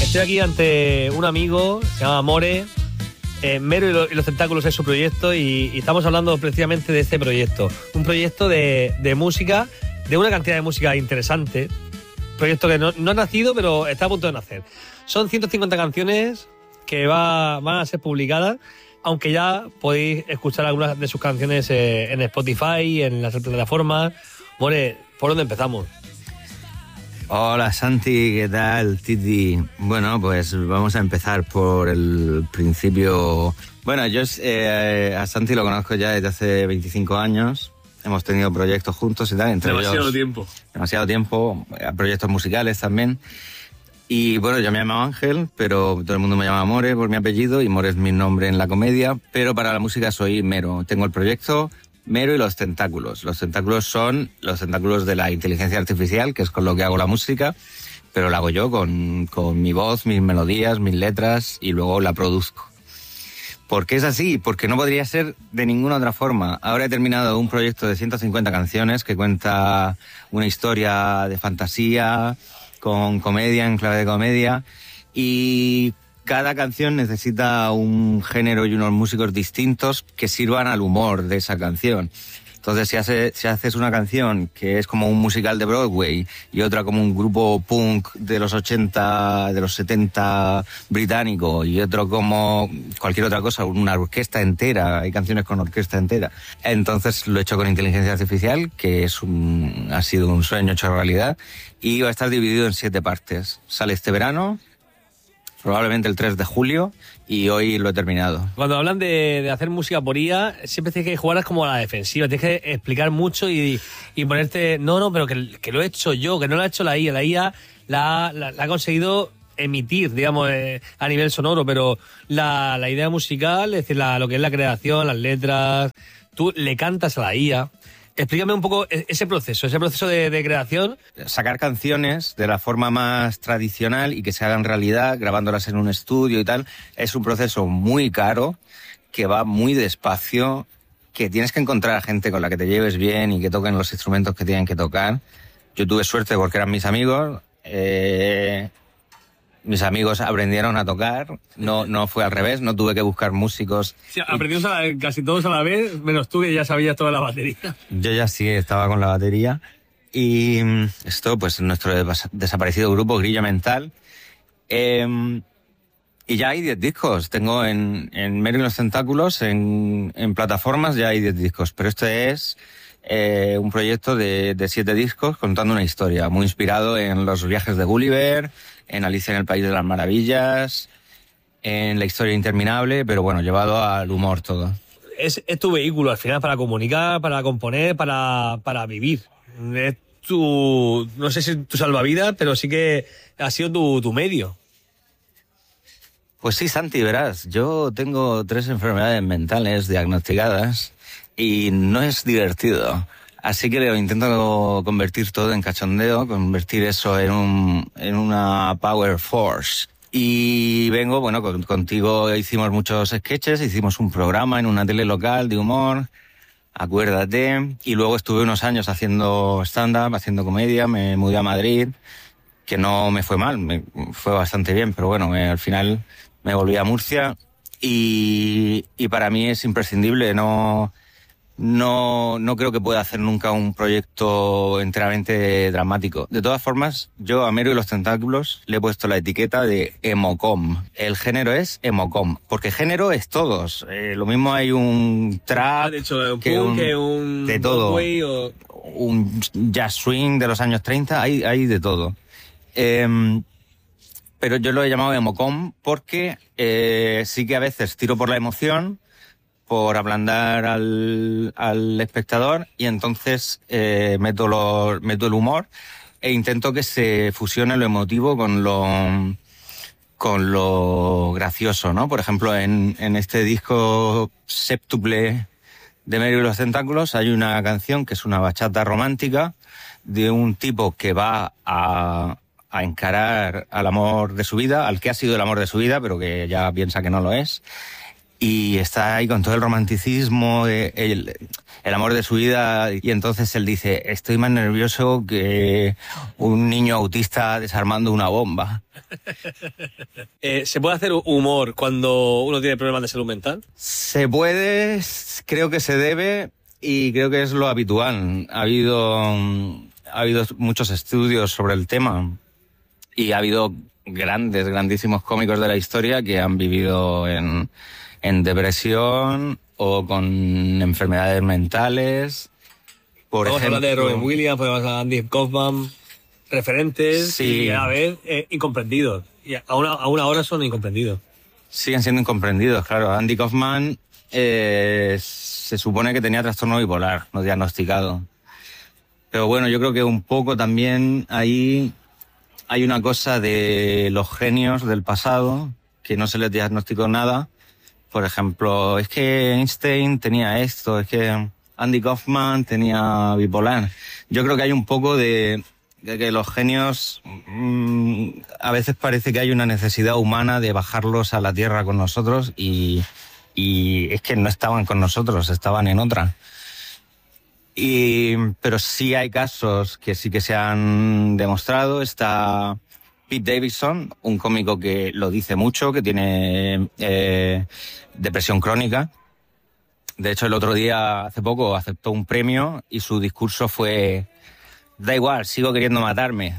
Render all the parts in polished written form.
Estoy aquí ante un amigo, se llama More. Mero y los tentáculos es su proyecto y estamos hablando precisamente de este proyecto. Un proyecto de música, de una cantidad de música interesante. Un proyecto que no ha nacido, pero está a punto de nacer. Son 150 canciones que van a ser publicadas, aunque ya podéis escuchar algunas de sus canciones en Spotify, en las plataformas. More, ¿por dónde empezamos? Hola Santi, ¿qué tal, Titi? Bueno, pues vamos a empezar por el principio. Bueno, yo a Santi lo conozco ya desde hace 25 años. Hemos tenido proyectos juntos y tal. Entre Demasiado tiempo. Demasiado tiempo, proyectos musicales también. Y bueno, yo me llamo Ángel, pero todo el mundo me llama More por mi apellido y More es mi nombre en la comedia. Pero para la música soy Mero. Tengo el proyecto Mero y los tentáculos. Los tentáculos son los tentáculos de la inteligencia artificial, que es con lo que hago la música, pero la hago yo con mi voz, mis melodías, mis letras y luego la produzco. ¿Por qué es así? Porque no podría ser de ninguna otra forma. Ahora he terminado un proyecto de 150 canciones que cuenta una historia de fantasía con comedia, en clave de comedia, y cada canción necesita un género y unos músicos distintos que sirvan al humor de esa canción. Entonces, si haces una canción que es como un musical de Broadway y otra como un grupo punk de los 80, de los 70 británico y otro como cualquier otra cosa, una orquesta entera, hay canciones con orquesta entera. Entonces lo he hecho con inteligencia artificial, que ha sido un sueño hecho realidad, y va a estar dividido en 7 partes. Sale este verano, probablemente el 3 de julio, y hoy lo he terminado. Cuando hablan de hacer música por IA, siempre tienes que jugar como a la defensiva, tienes que explicar mucho y ponerte, no, pero que lo he hecho yo, que no lo ha hecho la IA. La IA la ha conseguido emitir, digamos, a nivel sonoro, pero la idea musical, es decir, lo que es la creación, las letras, tú le cantas a la IA. Explícame un poco ese proceso de creación. Sacar canciones de la forma más tradicional y que se hagan realidad, grabándolas en un estudio y tal, es un proceso muy caro, que va muy despacio, que tienes que encontrar a gente con la que te lleves bien y que toquen los instrumentos que tienen que tocar. Yo tuve suerte porque eran mis amigos. Mis amigos aprendieron a tocar, no fue al revés, no tuve que buscar músicos. Sí, aprendimos casi todos a la vez, menos tú, que ya sabías toda la batería. Yo ya sí estaba con la batería. Y esto, pues, nuestro desaparecido grupo, Grillo Mental. Y ya hay 10 discos. Tengo en Mero y los tentáculos, en plataformas, ya hay 10 discos. Pero este es un proyecto de 7 discos contando una historia, muy inspirado en los viajes de Gulliver, en Alicia en el País de las Maravillas, en La Historia Interminable, pero bueno, llevado al humor todo. Es tu vehículo al final para comunicar, para componer, para vivir. Es no sé si tu salvavidas, pero sí que ha sido tu medio. Pues sí, Santi, verás, yo tengo 3 enfermedades mentales diagnosticadas y no es divertido. Así que lo intento convertir todo en cachondeo, convertir eso en una power force. Y vengo, bueno, contigo hicimos muchos sketches, hicimos un programa en una tele local de humor, acuérdate, y luego estuve unos años haciendo stand-up, haciendo comedia, me mudé a Madrid, que no me fue mal, me fue bastante bien, pero bueno, al final me volví a Murcia y para mí es imprescindible, no creo que pueda hacer nunca un proyecto enteramente dramático. De todas formas, yo a Mero y los tentáculos le he puesto la etiqueta de emocom. El género es emocom, porque género es todos. Lo mismo hay un trap, de hecho, un de todo, o un jazz swing de los años 30, hay de todo. Pero yo lo he llamado emocom porque sí que a veces tiro por la emoción, por ablandar al espectador, y entonces meto el humor e intento que se fusione lo emotivo con lo gracioso, ¿no? Por ejemplo, en este disco séptuple de Mero y los tentáculos hay una canción que es una bachata romántica de un tipo que va a encarar al amor de su vida, al que ha sido el amor de su vida, pero que ya piensa que no lo es. y está ahí con todo el romanticismo, el amor de su vida, y entonces él dice, estoy más nervioso que un niño autista desarmando una bomba. ¿Se puede hacer humor cuando uno tiene problemas de salud mental? Se puede, creo que se debe, y creo que es lo habitual. Ha habido muchos estudios sobre el tema, y ha habido grandísimos cómicos de la historia que han vivido en depresión o con enfermedades mentales. Podemos hablar de Robin Williams, podemos hablar de Andy Kaufman, referentes, sí. Y a la vez incomprendidos. Y a una hora son incomprendidos. Siguen siendo incomprendidos, claro. Andy Kaufman se supone que tenía trastorno bipolar, no diagnosticado. Pero bueno, yo creo que un poco también ahí hay una cosa de los genios del pasado, que no se les diagnosticó nada. Por ejemplo, es que Einstein tenía esto, es que Andy Kaufman tenía bipolar. Yo creo que hay un poco de que los genios, a veces parece que hay una necesidad humana de bajarlos a la tierra con nosotros y es que no estaban con nosotros, estaban en otra. Pero sí hay casos que sí que se han demostrado. Está Pete Davidson, un cómico que lo dice mucho, que tiene depresión crónica. De hecho, el otro día, hace poco, aceptó un premio y su discurso fue: da igual, sigo queriendo matarme.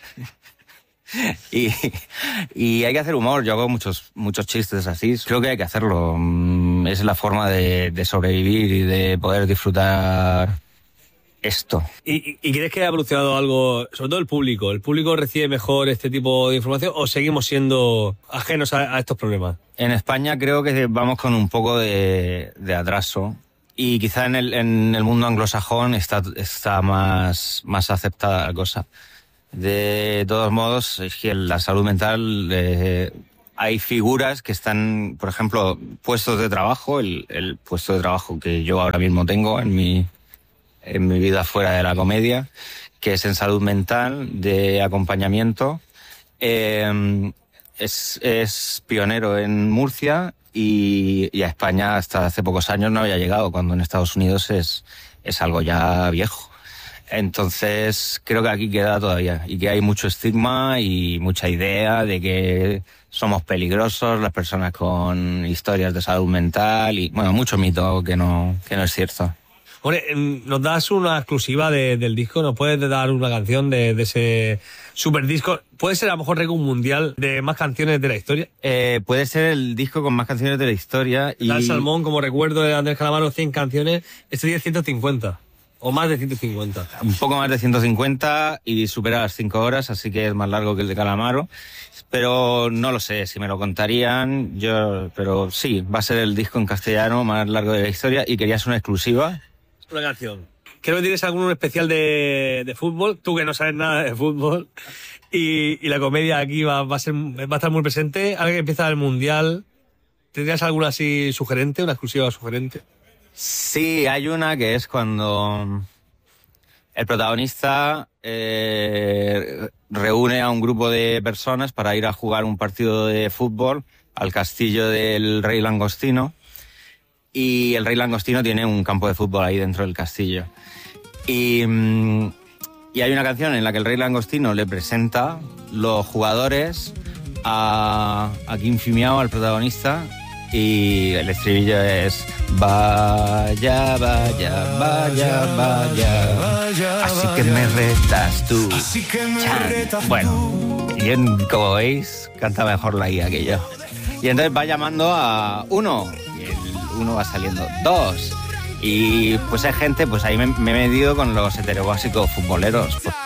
y hay que hacer humor. Yo hago muchos chistes así. Creo que hay que hacerlo. Es la forma de sobrevivir y de poder disfrutar esto. ¿Y crees que ha evolucionado algo, sobre todo el público? ¿El público recibe mejor este tipo de información o seguimos siendo ajenos a estos problemas? En España creo que vamos con un poco de atraso. Y quizá en el mundo anglosajón está más aceptada la cosa. De todos modos, es que en la salud mental hay figuras que están, por ejemplo, puestos de trabajo, el puesto de trabajo que yo ahora mismo tengo en mi vida fuera de la comedia, que es en salud mental, de acompañamiento. Es pionero en Murcia y a España hasta hace pocos años no había llegado, cuando en Estados Unidos es algo ya viejo. Entonces creo que aquí queda todavía y que hay mucho estigma y mucha idea de que somos peligrosos las personas con historias de salud mental y bueno, mucho mito que no es cierto. Hombre, nos das una exclusiva del disco, nos puedes dar una canción de ese super disco. ¿Puede ser a lo mejor récord mundial de más canciones de la historia? Puede ser el disco con más canciones de la historia. El Salmón, como recuerdo de Andrés Calamaro, 100 canciones, este día 150. O más de 150. Un poco más de 150 y supera las 5 horas, así que es más largo que el de Calamaro. Pero no lo sé, si me lo contarían, pero sí, va a ser el disco en castellano más largo de la historia y querías una exclusiva. Una canción. Creo que tienes algún especial de fútbol, tú que no sabes nada de fútbol, y la comedia aquí va a estar muy presente. Ahora que empieza el Mundial, ¿tendrías alguna así sugerente, una exclusiva sugerente? Sí, hay una que es cuando el protagonista reúne a un grupo de personas para ir a jugar un partido de fútbol al castillo del Rey Langostino, y el Rey Langostino tiene un campo de fútbol ahí dentro del castillo. Y hay una canción en la que el Rey Langostino le presenta los jugadores a Kim Fimiao, al protagonista, y el estribillo es: vaya, vaya, vaya, vaya, así que me retas tú. Bueno, y como veis, canta mejor la guía que yo. Y entonces va llamando a uno, y el uno va saliendo dos. Y pues hay gente, pues ahí me he medido con los heterobásicos futboleros, pues